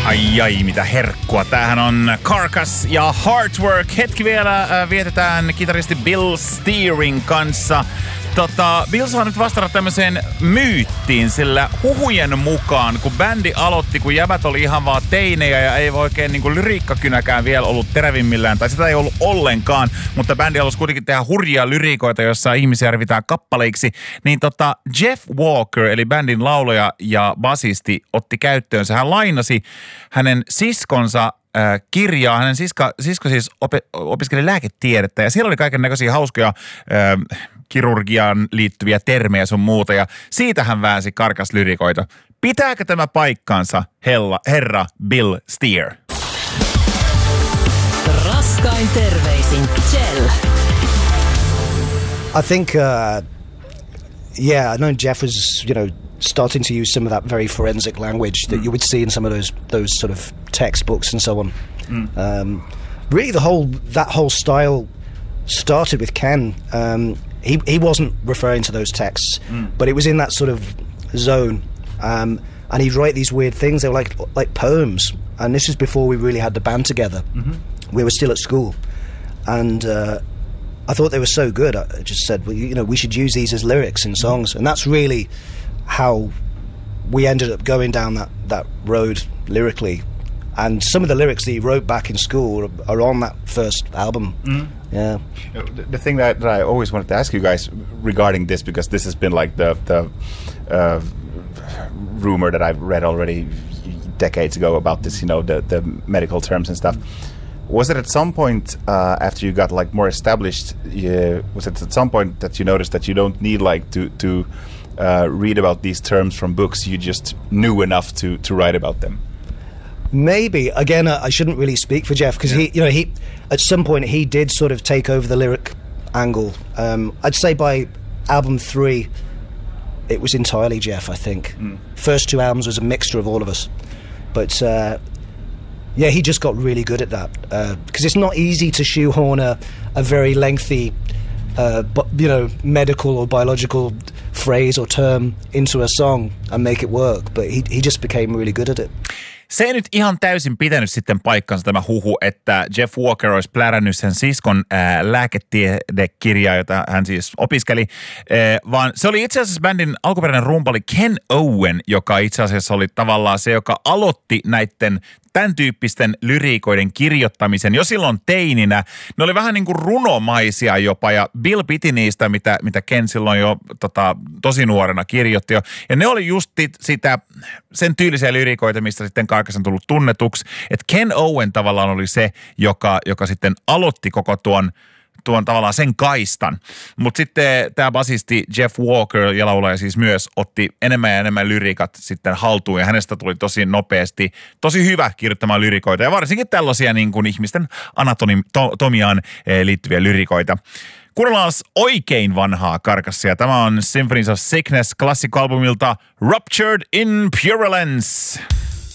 Ai, mitä herkkua. Tämähän on Carcass ja Heartwork. Hetki vielä vietetään kitaristi Bill Steerin kanssa. Bill saa nyt vastata tämmöiseen myyttiin, sillä huhujen mukaan, kun bändi aloitti, kun jäbät oli ihan vaan teinejä ja ei oikein niin kuin lyriikkakynäkään vielä ollut terävimmillään, tai sitä ei ollut ollenkaan, mutta bändi halusi kuitenkin tehdä hurjia lyriikoita, jossa ihmisiä revitään kappaleiksi, niin Jeff Walker, eli bändin laulaja ja basisti, otti käyttöönsä. Hän lainasi hänen siskonsa kirjaa. Hänen sisko siis opiskeli lääketiedettä ja siellä oli kaiken näköisiä hauskoja kirurgiaan liittyviä termejä sun muuta ja siitä hän väänsi Carcass-lyrikoita. Pitääkö tämä paikkaansa, herra Bill Steer? Raskain terveisin Kjell. I think, I know Jeff was, starting to use some of that very forensic language that you would see in some of those sort of textbooks and so on. Really, that whole style started with Ken. He wasn't referring to those texts, but it was in that sort of zone. And he'd write these weird things. They were like poems. And this was before we really had the band together. We were still at school, and I thought they were so good. I just said, well, we should use these as lyrics in songs, and that's really how we ended up going down that road lyrically. And some of the lyrics that he wrote back in school are on that first album. Yeah. The thing that I always wanted to ask you guys regarding this, because this has been like the rumor that I've read already decades ago about this, the medical terms and stuff. Was it at some point after you got like more established? Was it at some point that you noticed that you don't need like to read about these terms from books? You just knew enough to write about them. Maybe. Again, I shouldn't really speak for Jeff because he at some point he did sort of take over the lyric angle. I'd say by album 3, it was entirely Jeff. I think first 2 albums was a mixture of all of us, but he just got really good at that because it's not easy to shoehorn a very lengthy, medical or biological phrase or term into a song and make it work. But he just became really good at it. Se ei nyt ihan täysin pitänyt sitten paikkansa tämä huhu, että Jeff Walker olisi plärännyt sen siskon lääketiedekirjaa, jota hän siis opiskeli, vaan se oli itse asiassa bändin alkuperäinen rumpali Ken Owen, joka itse asiassa oli tavallaan se, joka aloitti näiden tämän tyyppisten lyriikoiden kirjoittamisen jo silloin teininä. Ne oli vähän niin kuin runomaisia jopa ja Bill piti niistä, mitä Ken silloin jo tosi nuorena kirjoitti jo. Ja ne oli just sen tyylisiä lyriikoita, mistä sitten Carcass on tullut tunnetuksi. Että Ken Owen tavallaan oli se, joka sitten aloitti koko tuon tavallaan sen kaistan. Mutta sitten tämä basisti Jeff Walker ja laulaja siis myös otti enemmän ja enemmän lyriikat sitten haltuun ja hänestä tuli tosi nopeasti, tosi hyvä kirjoittamaan lyrikoita ja varsinkin tällaisia niin kuin ihmisten anatomiaan liittyviä lyrikoita. Kuunnellaan oikein vanhaa Carcassia. Tämä on Symphonies of Sickness klassikkoalbumilta Ruptured in Purulence.